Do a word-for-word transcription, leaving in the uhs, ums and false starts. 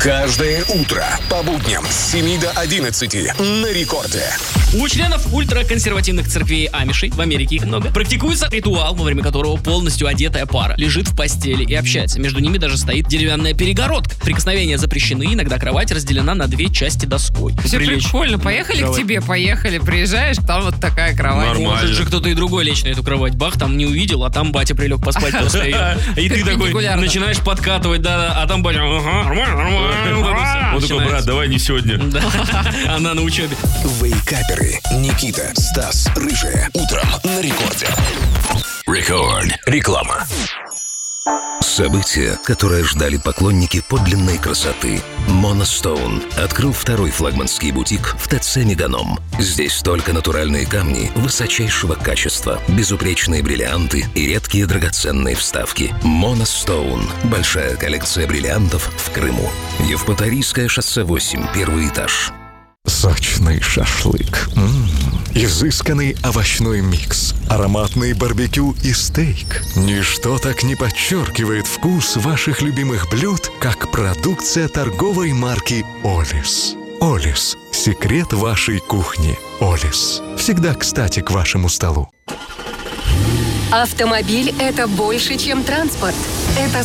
Каждое утро по будням с семи до одиннадцати на рекорде. У членов ультраконсервативных церквей амишей, в Америке их много, практикуется ритуал, во время которого полностью одетая пара лежит в постели и общается. Между ними даже стоит деревянная перегородка. Прикосновения запрещены, иногда кровать разделена на две части доской. Все Прилечь. прикольно. Поехали Давай. к тебе, поехали. Приезжаешь, там вот такая кровать. Нормально. Может же кто-то и другой лечь на эту кровать. Бах, там не увидел, а там батя прилег поспать после ее. И ты такой Перпендикулярно. начинаешь подкатывать, да, а там батя, ага, нормально, нормально. Он такой: брат, давай не сегодня. Да. Она на учебе. Вейкаперы Никита, Стас, Рыжая. Утром на рекорде. Рекорд. Реклама. Событие, которое ждали поклонники подлинной красоты. Monostone открыл второй флагманский бутик в ТЦ «Меганом». Здесь только натуральные камни высочайшего качества, безупречные бриллианты и редкие драгоценные вставки. Monostone. Большая коллекция бриллиантов в Крыму. Евпаторийское шоссе восемь, первый этаж. Сочный шашлык, м-м, изысканный овощной микс, ароматный барбекю и стейк. Ничто так не подчеркивает вкус ваших любимых блюд, как продукция торговой марки «Олис». «Олис» – секрет вашей кухни. «Олис» всегда кстати к вашему столу. Автомобиль – это больше, чем транспорт. Это